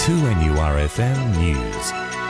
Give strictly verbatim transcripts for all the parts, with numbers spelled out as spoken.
two N U R F M News.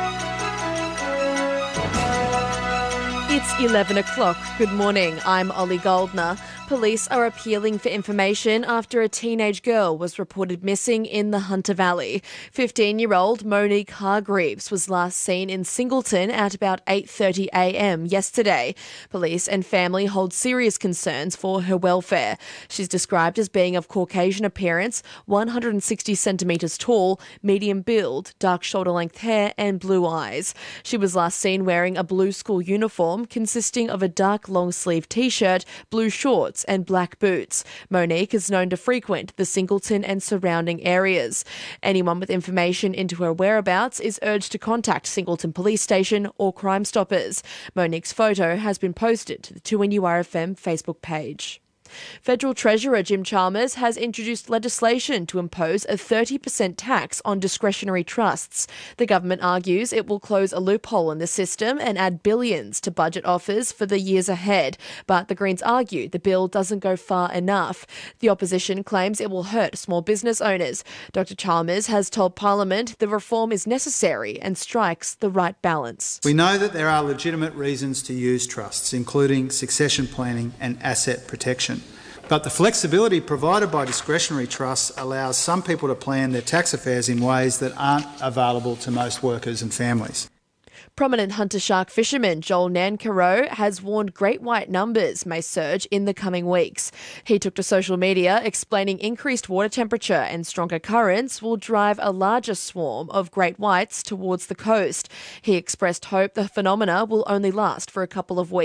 It's eleven o'clock. Good morning. I'm Ollie Goldner. Police are appealing for information after a teenage girl was reported missing in the Hunter Valley. fifteen-year-old Monique Hargreaves was last seen in Singleton at about eight thirty a m yesterday. Police and family hold serious concerns for her welfare. She's described as being of Caucasian appearance, one hundred sixty centimetres tall, medium build, dark shoulder-length hair and blue eyes. She was last seen wearing a blue school uniform consisting of a dark long-sleeve t-shirt, blue shorts and black boots. Monique is known to frequent the Singleton and surrounding areas. Anyone with information into her whereabouts is urged to contact Singleton Police Station or Crime Stoppers. Monique's photo has been posted to the two N U R F M Facebook page. Federal Treasurer Jim Chalmers has introduced legislation to impose a thirty percent tax on discretionary trusts. The government argues it will close a loophole in the system and add billions to budget offers for the years ahead. But the Greens argue the bill doesn't go far enough. The opposition claims it will hurt small business owners. Doctor Chalmers has told Parliament the reform is necessary and strikes the right balance. We know that there are legitimate reasons to use trusts, including succession planning and asset protection. But the flexibility provided by discretionary trusts allows some people to plan their tax affairs in ways that aren't available to most workers and families. Prominent hunter shark fisherman Joel Nancarrow has warned great white numbers may surge in the coming weeks. He took to social media explaining increased water temperature and stronger currents will drive a larger swarm of great whites towards the coast. He expressed hope the phenomena will only last for a couple of weeks.